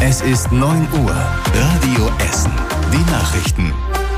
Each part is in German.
Es ist 9 Uhr. Radio Essen. Die Nachrichten.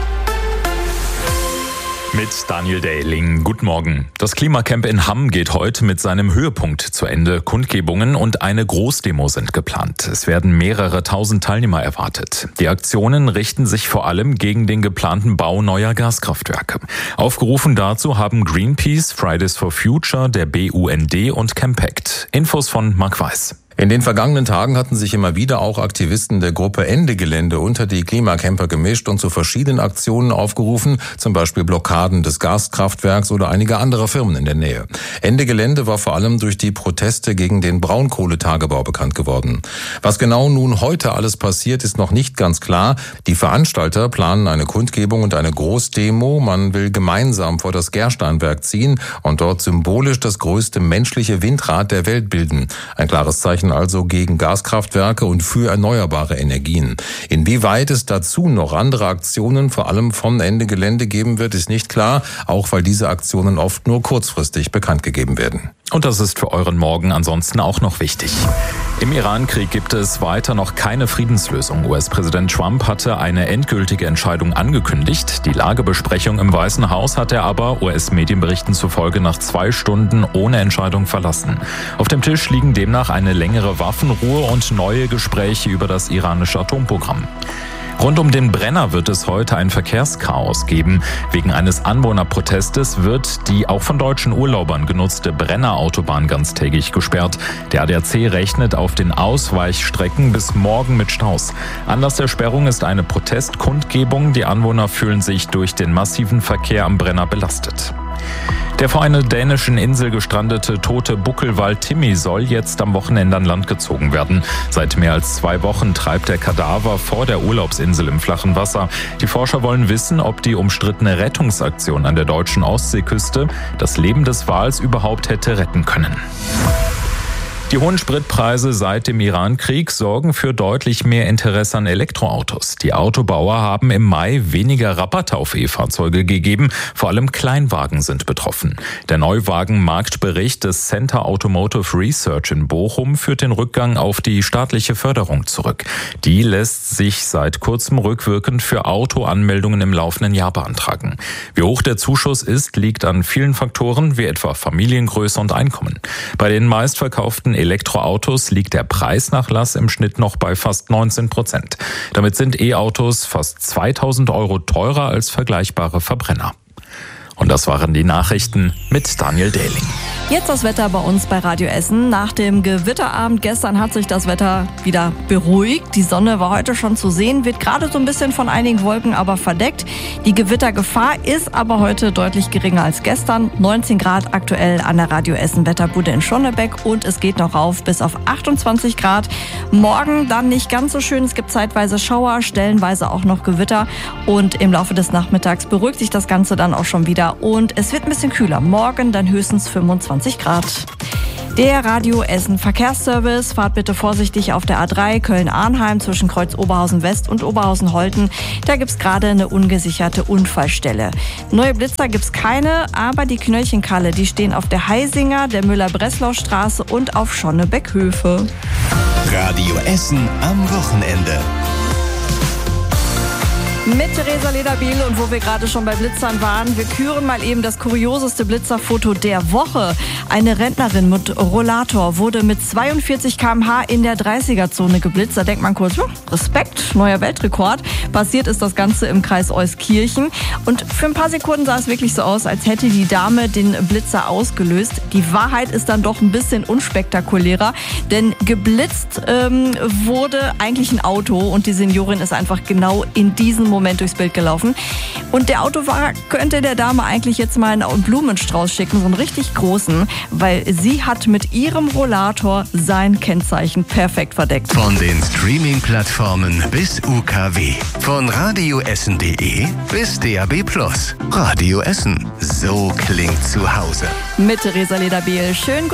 Mit Daniel Dehling. Guten Morgen. Das Klimacamp in Hamm geht heute mit seinem Höhepunkt zu Ende. Kundgebungen und eine Großdemo sind geplant. Es werden mehrere tausend Teilnehmer erwartet. Die Aktionen richten sich vor allem gegen den geplanten Bau neuer Gaskraftwerke. Aufgerufen dazu haben Greenpeace, Fridays for Future, der BUND und Campact. Infos von Marc Weiß. In den vergangenen Tagen hatten sich immer wieder auch Aktivisten der Gruppe Ende Gelände unter die Klimacamper gemischt und zu verschiedenen Aktionen aufgerufen, zum Beispiel Blockaden des Gaskraftwerks oder einiger anderer Firmen in der Nähe. Ende Gelände war vor allem durch die Proteste gegen den Braunkohletagebau bekannt geworden. Was genau nun heute alles passiert, ist noch nicht ganz klar. Die Veranstalter planen eine Kundgebung und eine Großdemo. Man will gemeinsam vor das Gersteinwerk ziehen und dort symbolisch das größte menschliche Windrad der Welt bilden. Ein klares Zeichen also gegen Gaskraftwerke und für erneuerbare Energien. Inwieweit es dazu noch andere Aktionen, vor allem von Ende Gelände, geben wird, ist nicht klar, auch weil diese Aktionen oft nur kurzfristig bekannt gegeben werden. Und das ist für euren Morgen ansonsten auch noch wichtig. Im Iran-Krieg gibt es weiter noch keine Friedenslösung. US-Präsident Trump hatte eine endgültige Entscheidung angekündigt. Die Lagebesprechung im Weißen Haus hat er aber, US-Medienberichten zufolge, nach 2 Stunden ohne Entscheidung verlassen. Auf dem Tisch liegen demnach eine längere Waffenruhe und neue Gespräche über das iranische Atomprogramm. Rund um den Brenner wird es heute ein Verkehrschaos geben. Wegen eines Anwohnerprotestes wird die auch von deutschen Urlaubern genutzte Brenner-Autobahn ganztägig gesperrt. Der ADAC rechnet auf den Ausweichstrecken bis morgen mit Staus. Anlass der Sperrung ist eine Protestkundgebung. Die Anwohner fühlen sich durch den massiven Verkehr am Brenner belastet. Der vor einer dänischen Insel gestrandete tote Buckelwal Timmy soll jetzt am Wochenende an Land gezogen werden. Seit mehr als 2 Wochen treibt der Kadaver vor der Urlaubsinsel im flachen Wasser. Die Forscher wollen wissen, ob die umstrittene Rettungsaktion an der deutschen Ostseeküste das Leben des Wals überhaupt hätte retten können. Die hohen Spritpreise seit dem Iran-Krieg sorgen für deutlich mehr Interesse an Elektroautos. Die Autobauer haben im Mai weniger Rabatte auf E-Fahrzeuge gegeben. Vor allem Kleinwagen sind betroffen. Der Neuwagenmarktbericht des Center Automotive Research in Bochum führt den Rückgang auf die staatliche Förderung zurück. Die lässt sich seit kurzem rückwirkend für Autoanmeldungen im laufenden Jahr beantragen. Wie hoch der Zuschuss ist, liegt an vielen Faktoren, wie etwa Familiengröße und Einkommen. Bei den meistverkauften Elektroautos liegt der Preisnachlass im Schnitt noch bei fast 19%. Damit sind E-Autos fast 2.000 € teurer als vergleichbare Verbrenner. Und das waren die Nachrichten mit Daniel Dehling. Jetzt das Wetter bei uns bei Radio Essen. Nach dem Gewitterabend gestern hat sich das Wetter wieder beruhigt. Die Sonne war heute schon zu sehen, wird gerade so ein bisschen von einigen Wolken aber verdeckt. Die Gewittergefahr ist aber heute deutlich geringer als gestern. 19 Grad aktuell an der Radio Essen Wetterbude in Schonnebeck und es geht noch rauf bis auf 28 Grad. Morgen dann nicht ganz so schön. Es gibt zeitweise Schauer, stellenweise auch noch Gewitter und im Laufe des Nachmittags beruhigt sich das Ganze dann auch schon wieder. Und es wird ein bisschen kühler. Morgen dann höchstens 25 Grad. Der Radio Essen Verkehrsservice. Fahrt bitte vorsichtig auf der A3 Köln-Arnheim zwischen Kreuz Oberhausen West und Oberhausen-Holten. Da gibt's gerade eine ungesicherte Unfallstelle. Neue Blitzer gibt's keine, aber die Knöllchenkalle, die stehen auf der Heisinger, der Müller-Breslau-Straße und auf Schonnebeck-Höfe. Radio Essen am Wochenende. Mit Theresa Lederbiel und wo wir gerade schon bei Blitzern waren, wir küren mal eben das kurioseste Blitzerfoto der Woche. Eine Rentnerin mit Rollator wurde mit 42 km/h in der 30er-Zone geblitzt. Da denkt man kurz, Respekt, neuer Weltrekord. Passiert ist das Ganze im Kreis Euskirchen. Und für ein paar Sekunden sah es wirklich so aus, als hätte die Dame den Blitzer ausgelöst. Die Wahrheit ist dann doch ein bisschen unspektakulärer, denn geblitzt wurde eigentlich ein Auto und die Seniorin ist einfach genau in diesem Moment durchs Bild gelaufen. Und der Autofahrer könnte der Dame eigentlich jetzt mal einen Blumenstrauß schicken, so einen richtig großen, weil sie hat mit ihrem Rollator sein Kennzeichen perfekt verdeckt. Von den Streaming-Plattformen bis UKW. Von radioessen.de bis DAB+. Radio Essen. So klingt zu Hause. Mit Theresa Lederbiel. Schön